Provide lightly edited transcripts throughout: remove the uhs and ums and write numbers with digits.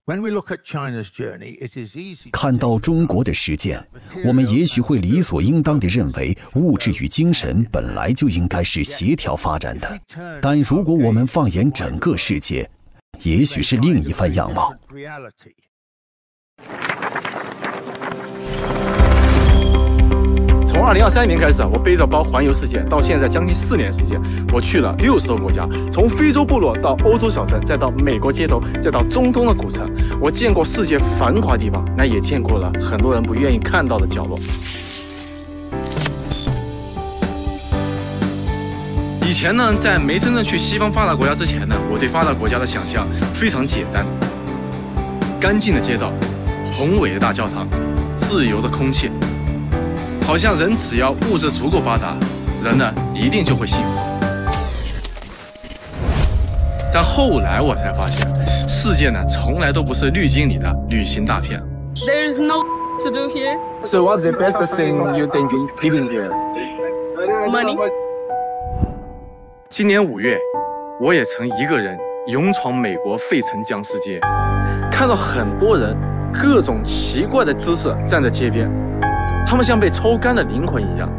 看到中国的实践，我们也许会理所应当地认为物质与精神本来就应该是协调发展的，但如果我们放眼整个世界，也许是另一番样貌。 从2023年开始，我背着包环游世界，到现在将近4年时间，我去了60多个国家，从非洲部落到欧洲小镇，再到美国街头，再到中东的古城，我见过世界繁华地方，那也见过了很多人不愿意看到的角落。以前呢，在没真正去西方发达国家之前呢，我对发达国家的想象非常简单：干净的街道，宏伟的大教堂，自由的空气。好像人只要物质足够发达，人呢一定就会幸福。但后来我才发现，世界呢从来都不是滤镜里的旅行大片。 There's no to do here. So what's the best thing you think living here? Money. 今年5月，我也曾一个人勇闯美国费城僵尸街，看到很多人各种奇怪的姿势站在街边。他们像被抽干的灵魂一样，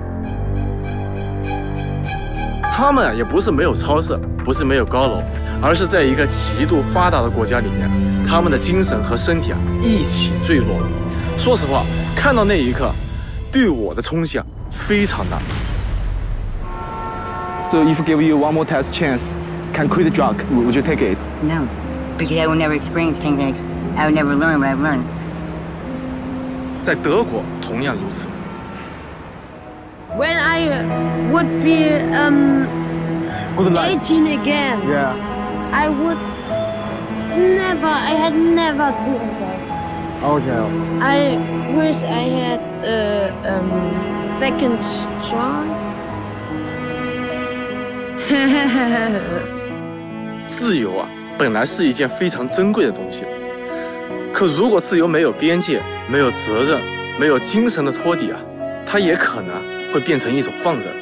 他们也不是没有超市，不是没有高楼，而是在一个极度发达的国家里面，他们的精神和身体一起坠落了。说实话，看到那一刻，对我的冲击非常大。So if give you one more test chance, can quit the drug, would you take it? No, because I will never experience things. I will never learn what I've learned. 在德国同样如此。 When I would be 18 again, Yeah. I would never. I had never do that. Okay. I wish I had a second try. 自由本来是一件非常珍贵的东西。可如果自由没有边界，没有责任，没有精神的托底它也可能会变成一种放任。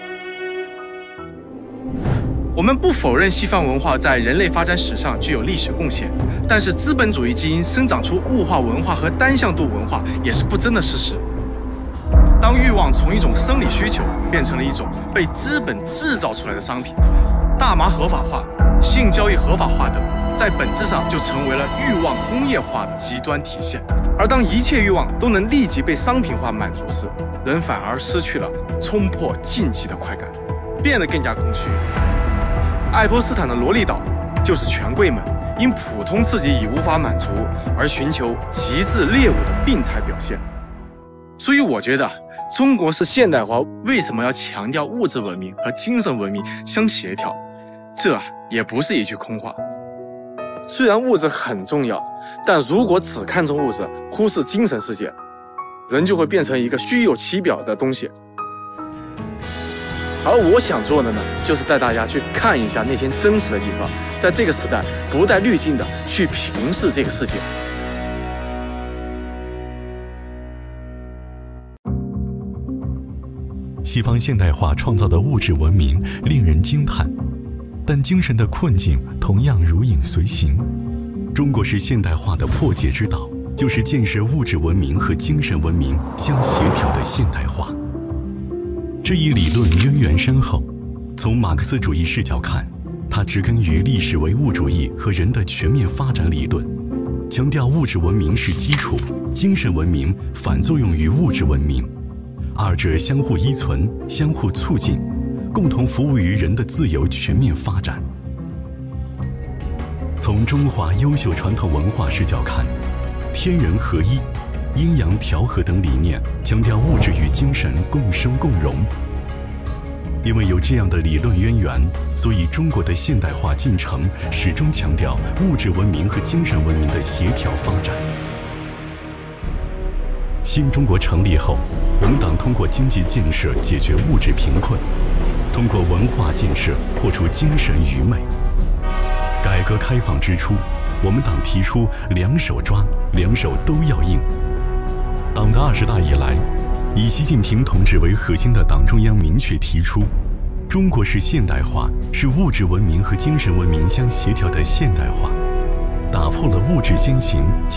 我们不否认西方文化在人类发展史上具有历史贡献，但是资本主义基因生长出物化文化和单向度文化也是不争的事实。当欲望从一种生理需求变成了一种被资本制造出来的商品，大麻合法化、性交易合法化等，在本质上就成为了欲望工业化的极端体现。而当一切欲望都能立即被商品化满足时，人反而失去了冲破禁忌的快感，变得更加空虚。爱泼斯坦的萝莉岛就是权贵们因普通刺激已无法满足而寻求极致猎物的病态表现。所以我觉得中国式现代化为什么要强调物质文明和精神文明相协调，这也不是一句空话。虽然物质很重要，但如果只看重物质，忽视精神世界，人就会变成一个虚有其表的东西。而我想做的呢，就是带大家去看一下那些真实的地方，在这个时代不带滤镜的去平视这个世界。 西方现代化创造的物质文明令人惊叹，但精神的困境同样如影随形。中国式现代化的破解之道，就是建设物质文明和精神文明相协调的现代化。这一理论渊源深厚，从马克思主义视角看，它植根于历史唯物主义和人的全面发展理论，强调物质文明是基础，精神文明反作用于物质文明，二者相互依存，相互促进，共同服务于人的自由全面发展。从中华优秀传统文化视角看，天人合一、阴阳调和等理念强调物质与精神共生共荣。因为有这样的理论渊源，所以中国的现代化进程始终强调物质文明和精神文明的协调发展。新中国成立后，我们党通过经济建设解决物质贫困，通过文化建设破除精神愚昧。改革开放之初，我们党提出两手抓，两手都要硬。党的20大以来，以习近平同志为核心的党中央明确提出，中国式现代化是物质文明和精神文明相协调的现代化，打破了物质先行